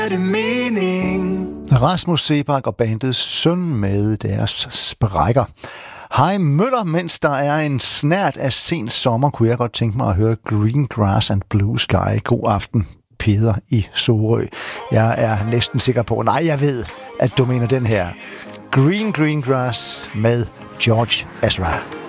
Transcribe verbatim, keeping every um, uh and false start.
Rasmus Seebach og bandets Søn med deres sprækker. Hej Møller, mens der er en snert af sen sommer, kunne jeg godt tænke mig at høre Green Grass and Blue Sky. God aften, Peder i Sorø. Jeg er næsten sikker på, nej jeg ved, at du mener den her. Green Green Grass med George Ezra.